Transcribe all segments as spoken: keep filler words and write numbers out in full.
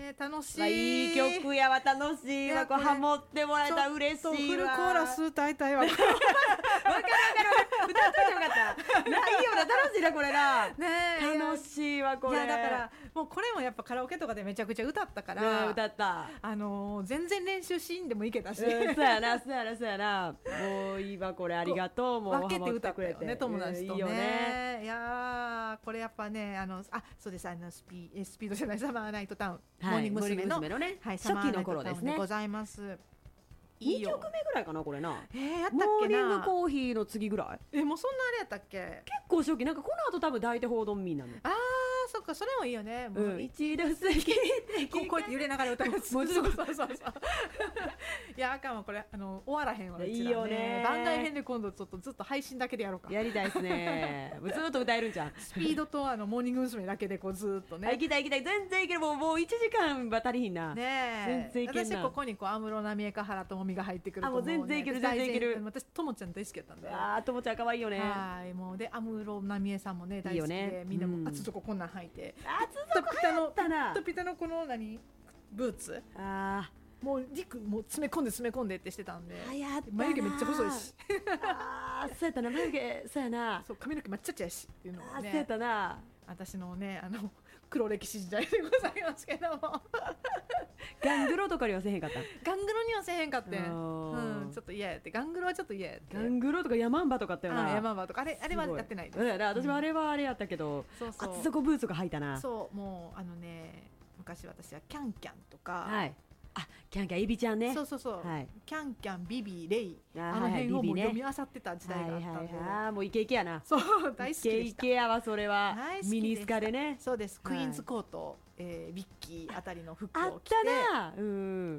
ね楽しい、 まあ、いい曲やわ、楽しいわ、こうハモってもらえたら嬉しいわ。 フルコーラス歌いたいわ。 わかるわかるわかる、歌っといてよかったないいよな、楽しいなこれな。 ねえ楽しいわこれ。 いやだからもうこれもやっぱカラオケとかでめちゃくちゃ歌ったから、 うん、歌った、 あのー、全然練習シーンでもいけたし、 うん、そうやなそうやなそうやな、もういいわこれ、ありがとう。もう分けて歌ったよね、友達とね、 いいよね。 いやーこれやっぱね、あのあそうです、あのスピえスピードじゃない、サマーナイトタウン、 はい、 モーニング娘。の、 モーニング娘。のね、 はい、 初期の頃ですね、 ございます。いいにきょくめぐらいかなこれな。 えー、やったっけな。 モーニングコーヒーの次ぐらい。 えもうそんなあれやったっけ。 結構初期、なんかこの後多分抱いて報道民なの。 あーそっか、それもいいよね。もう、 うん、一度過ぎてこうこうやって揺れながら歌うやつ。 もうちょっとそうそうそうそういやあかんわこれ、あの終わらへんわ。 いいよね。 番外編で今度ちょっとずっと配信だけでやろうか。 やりたいですね。ずっと歌えるんじゃん。 スピードとあのモーニング娘。だけでこうずっとね。 行きたい行きたい、全然いける。もうもういちじかんは足りひんな。 ねえ。 全然いけんな。 私ここにこう安室奈美恵か原朋美が入ってくると思う、ね。 あもう全然いける全然いける。 私ともちゃん大好きやったんで。 ああともちゃん可愛いよね。 はいもうで安室奈美恵さんもね大好きで、いいよね、みんなも厚底こんなん履いて。 厚底流行ったな。 とピタのこの何ブーツ。 ああ。 もうリクもう詰め込んで詰め込んでってしてたんで、 流行ったな。 眉毛めっちゃ細いし。 ああそうやったな、眉毛そうやな。 そう髪の毛抹茶茶やしっていうのもね。 あそうやったな。 私のねあの黒歴史時代でございますけども。 ガングロとかにはせへんかった。 ガングロにはせへんかってん、うん、ちょっと嫌やって。ガングロはちょっと嫌やって。 ガングロとかヤマンバとかあったよな。 ヤマンバとかあれあれはやってないです。 うん、私もあれはあれやったけど、 そうそう厚底ブーツが履いたな。 そうもうあのね昔私はキャンキャンとか、 はい、あキャンキャンエビちゃんね。 そうそうそう、はい、キャンキャンビビレイ、 あ, あの辺をもう読み漁ってた時代があったんで、はいはいはい、 あもうイケイケやな。 そう大好きでした。 イケイケやわそれは。ミニスカでね。 そうです、クイーンズコート、えー、ビッキーあたりの服を着て、 あったな、うん、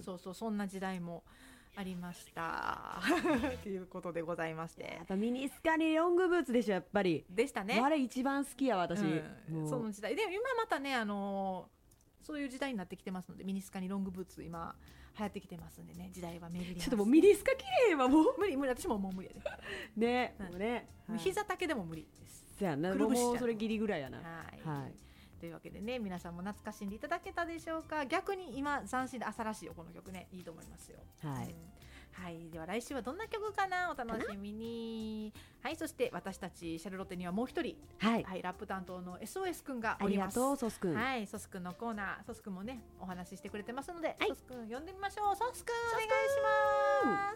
そうそうそんな時代もありましたということでございまして、 やっぱミニスカにロングブーツでしょやっぱり。 でしたね。 あれ一番好きや私、 うん、その時代で今またねあのーそういう時代になってきてますので、ミニスカにロングブーツ今流行ってきてますんでね、時代は巡ります、ね、 ちょっともうミニスカ綺麗はもう無理無理、私ももう無理やでね、 うん、 もうね、 はい、膝丈でも無理です。 そやな、もうそれギリぐらいやな。 はい、 はい、 というわけでね、皆さんも懐かしんでいただけたでしょうか。逆に今斬新で朝らしいよこの曲ね、いいと思いますよ。 はい、 うんはい、では来週はどんな曲かな、お楽しみに。はい、そして私たちシャルロテにはもう一人、 はいはい、ラップ担当の エスオーエス 君がおります。 ありがとうソス君。 はい、ソス君のコーナー、ソス君もねお話ししてくれてますので、はい、ソス君呼んでみましょう。ソス君お願いします。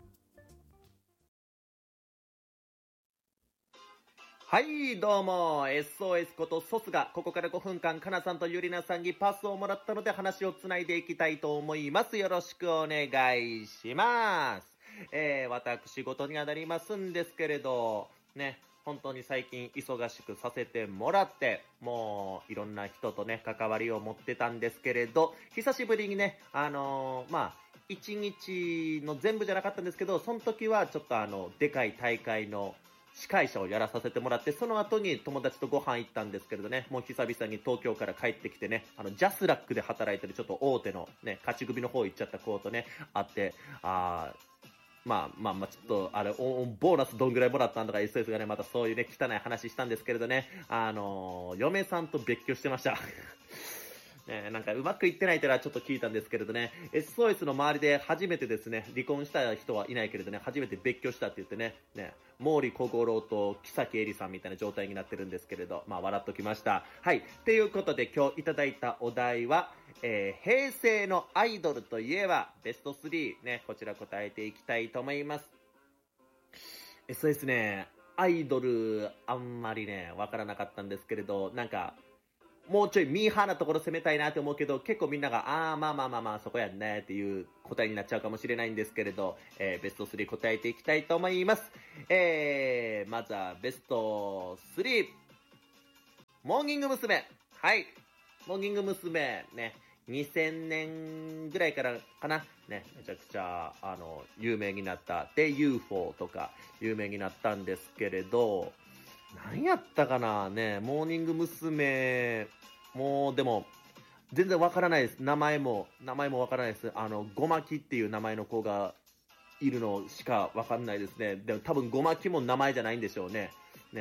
はいどうも エスオーエス ことソスがここからごふんかんかなさんとゆりなさんにパスをもらったので話をつないでいきたいと思います。よろしくお願いします。えー、私事にはなりますんですけれどね、本当に最近忙しくさせてもらってもういろんな人とね関わりを持ってたんですけれど、久しぶりにねあのー、まあ一日の全部じゃなかったんですけど、その時はちょっとあのでかい大会の司会者をやらさせてもらって、その後に友達とご飯行ったんですけれどね、もう久々に東京から帰ってきてね、あのジャスラックで働いてるちょっと大手のね勝ち組の方行っちゃった子とね会って、あーまあまあまあちょっとあれボーナスどんぐらいもらったんとか エスエス がねまたそういうね汚い話したんですけれどね、あのー、嫁さんと別居してましたね、なんかうまくいってないというのはちょっと聞いたんですけれどね、 エスオーエス の周りで初めてですね、離婚した人はいないけれどね初めて別居したって言ってね、ね毛利小五郎と木崎絵里さんみたいな状態になってるんですけれど、まあ笑っときました。はい、ということで今日いただいたお題は、えー、平成のアイドルといえばベストスリーね、こちら答えていきたいと思います。 エスオーエス ねアイドルあんまりねわからなかったんですけれど、なんかもうちょいミーハーなところ攻めたいなって思うけど、結構みんながあーまあまあまあまあそこやんねっていう答えになっちゃうかもしれないんですけれど、えー、ベストスリー答えていきたいと思います。えー、まずはベストスリー、モーニング娘。はい、モーニング娘。ねにせんねんぐらいからかなね、めちゃくちゃあの有名になったで ユーフォー とか有名になったんですけれど、何やったかなね、モーニング娘。もうでも全然わからないです。名前も名前もわからないです。あのごまきっていう名前の子がいるのしかわかんないですね。でも多分ごまきも名前じゃないんでしょうね。ね、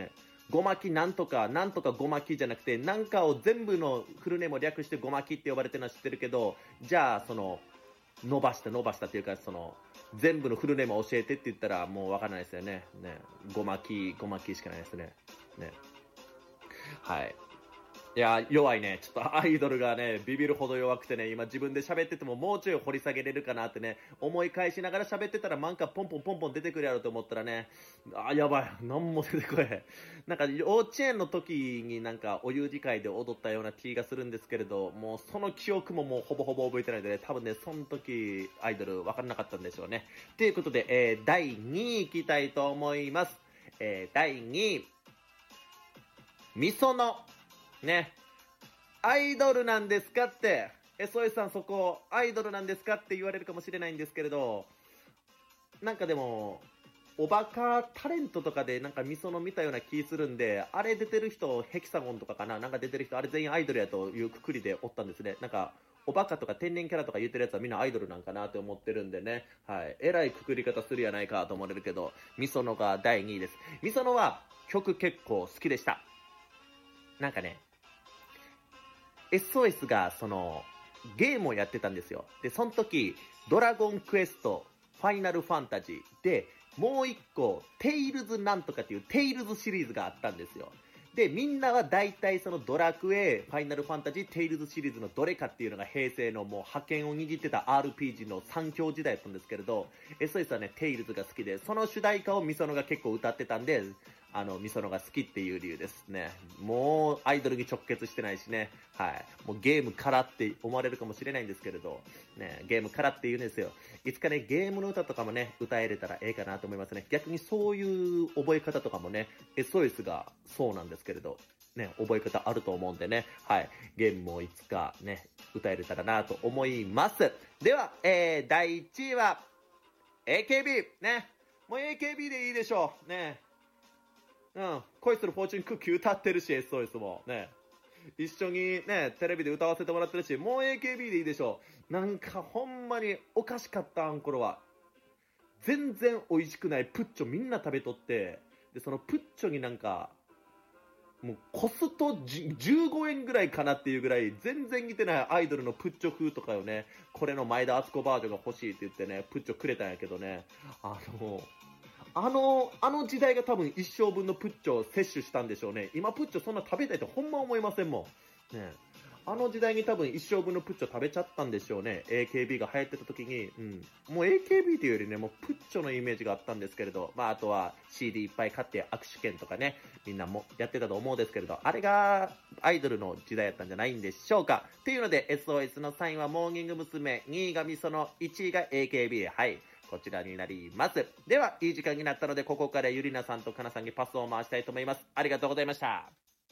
ごまきなんとかなんとかごまきじゃなくて、なんかを全部のフルネームを略してごまきって呼ばれてるのは知ってるけど、じゃあその伸ばした伸ばしたっていうか、その全部のフルネームを教えてって言ったらもうわからないですよね。ね、ごまきごまきしかないですね。ね、はい。いや、弱いね。ちょっとアイドルがね、ビビるほど弱くてね、今自分で喋っててももうちょい掘り下げれるかなってね、思い返しながら喋ってたらなんかポンポンポンポン出てくるやろと思ったらね、あ、やばい。なんも出てこない。なんか幼稚園の時になんかお遊戯会で踊ったような気がするんですけれど、もうその記憶ももうほぼほぼ覚えてないので、多分ね、その時アイドル分からなかったんでしょうね。ということで、えー、だいにいいきたいと思います。えー、だいにい。みその。ね。アイドルなんですかって、エスオーエス さんそこ、アイドルなんですかって言われるかもしれないんですけれど、なんかでも、おバカタレントとかでなんかみその見たような気するんで、あれ出てる人、ヘキサゴンとかかな、なんか出てる人、あれ全員アイドルやというくくりでおったんですね。なんか、おバカとか天然キャラとか言ってるやつはみんなアイドルなんかなって思ってるんでね。はい。えらいくくり方するやないかと思われるけど、みそのがだいにいです。みそのは曲結構好きでした。なんかね、エスオーエス がそのゲームをやってたんですよ。で、その時、ドラゴンクエスト、ファイナルファンタジーで、もう一個、テイルズなんとかっていうテイルズシリーズがあったんですよ。で、みんなは大体そのドラクエ、ファイナルファンタジー、テイルズシリーズのどれかっていうのが平成のもう覇権を握ってた アールピージー の三強時代だったんですけれど、エスオーエス はね、テイルズが好きで、その主題歌をみそのが結構歌ってたんで、あの、みそのが好きっていう理由ですね。もう、アイドルに直結してないしね。はい。もうゲームからって思われるかもしれないんですけれど、ね、ゲームからって言うんですよ。いつかね、ゲームの歌とかもね、歌えれたらええかなと思いますね。逆にそういう覚え方とかもね、エスオーエス がそうなんですけれど、ね、覚え方あると思うんでね、はい。ゲームもいつかね、歌えれたらなと思います。では、えー、だいいちいは、エーケービー、ね。もう エーケービー でいいでしょう。ね。うん。恋するフォーチュンクッキー歌ってるし、エスオーエス も。ね。一緒にね、テレビで歌わせてもらってるし、もう エーケービー でいいでしょう。なんかほんまにおかしかった、あん頃は。全然美味しくないプッチョみんな食べとって、で、そのプッチョになんか、もうコストじゅうごえんぐらいかなっていうぐらい全然似てないアイドルのプッチョ風とかよね、これの前田敦子バージョンが欲しいって言ってね、プッチョくれたんやけどね、あの、あの、あの時代が多分一生分のプッチョを摂取したんでしょうね。今プッチョそんな食べたいってほんま思いませんもん。ね。あの時代に多分一生分のプッチョ食べちゃったんでしょうね。エーケービー が流行ってた時に、うん。もう エーケービー というよりね、もうプッチョのイメージがあったんですけれど、まああとは シーディー いっぱい買って握手券とかね、みんなもやってたと思うんですけれど、あれがアイドルの時代やったんじゃないんでしょうか。っていうので エスオーエス のさんいはモーニング娘。にいがみその、いちいが エーケービー。はい。こちらになります。では、いい時間になったので、ここからゆりなさんとかなさんにパスを回したいと思います。ありがとうございました。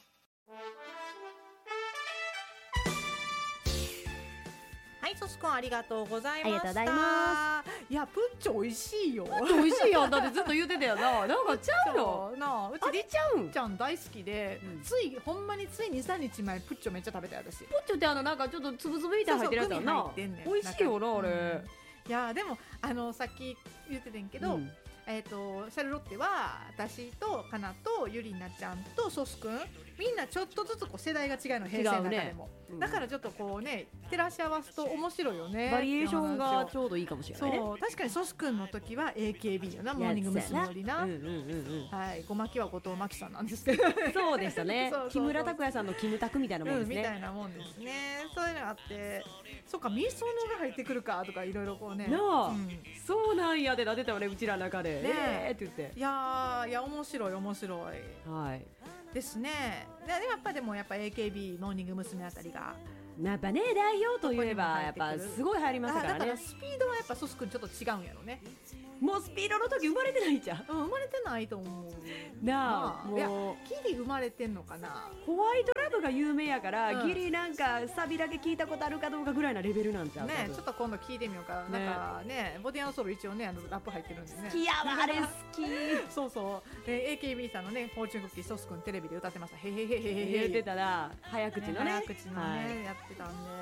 はい、ソスコンありがとうございました。 ありがとうございまいや、プッチョ美味しいよ。 美味しいやんだってずっと言ってたよな。なんかちゃうのそうなあ、うちあれちゃうんりっちゃん大好きで、 うんついほんまについにさんにちまえプッチョめっちゃ食べたよ私。 プッチョってあのなんかちょっとつぶつぶみたいに入ってるやつだそうそうな。 グミ入ってんねん美味しいよなあれ。 うんいやでもあのさっき言ってたんけど、 うんえっ、とシャルロッテは私とかなとゆりなちゃんとソスくんみんなちょっとずつこう世代が違うの、平成の中でも、 うんだからちょっとこうね照らし合わすと面白いよね。 バリエーションがちょうどいいかもしれないね。 そう確かにソスくんの時は エーケービー よな、モーニング娘。よりな、 うんうんうんうん。 はい、ごまきは後藤真希さんなんですけどそうでしたねそうそうそう木村拓哉さんのキムタクみたいなもんうん、 ですね。 みたいなもんですね。そういうのがあって、そうかみそのが入ってくるかとかいろいろこうね。 なあうんそうなんやでなってたよね、うちらの中で。 ねえーって言って。 いやーいや面白い面白いはい。 ですね。ででもやっぱでもやっぱ エーケービー モーニング娘。あたりがやっぱね代表といえばやっぱすごい入りましたからねあだから。スピードはやっぱソスくんちょっと違うんやろね。 もうスピードの時生まれてないじゃん。 うん生まれてないと思うなあいやもうギリ生まれてんのかな。 ホワイトラブが有名やから、 うんギリなんかサビだけ聞いたことあるかどうかぐらいなレベルなんちゃう。 ね多分ちょっと今度聞いてみようか。 ねなんかねボディアンソール一応ねあのラップ入ってるんでね。 好きやわあれ好きそうそうで エーケービー さんのねフォーチュンクッキーソスくんテレビで歌ってました。へへへへへへ言ってたな早口のね。 早口のね、 はいやってたんで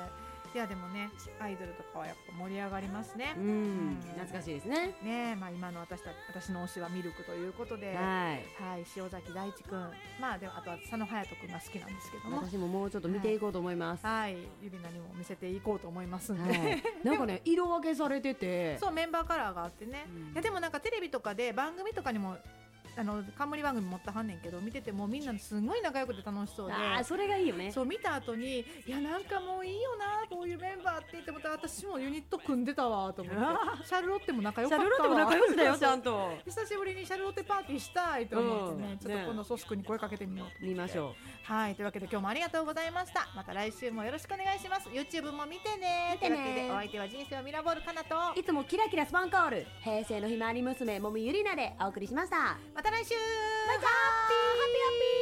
いやでもねアイドルとかはやっぱ盛り上がりますね。 うん、うん、懐かしいですね。 ね、まあ今の私た私の推しはミルクということで、 はい、 はい、塩崎大地くん、まあでもあとは佐野勇斗くんが好きなんですけども、 私ももうちょっと見ていこうと思います。 はい、はい、ゆりなにも見せていこうと思いますんで、 はい、なんかね色分けされてて、 そうメンバーカラーがあってね、うん、いやでもなんかテレビとかで番組とかにもあの冠番組持ったはんねんけど見ててもみんなすごい仲良くて楽しそうで、 あそれがいいよね。 そう見た後にいやなんかもういいよなこういうメンバーって言っても私もユニット組んでたわと思ってシャルロッテも仲良かったわ。 シャルロッテも仲良しだよちゃんと久しぶりにシャルロッテパーティーしたいと思ってね、うん、ちょっと今度ソス君に声かけてみようと思って見ましょう。 はいというわけで今日もありがとうございました。また来週もよろしくお願いします。 YouTube も見てね。 見てね。 というわけでお相手は人生をミラボールかなといつもキラキラスパンコール平成のひまわり娘もみゆりなでお送りしました。 また来週バイバイ。ハッピーハッピー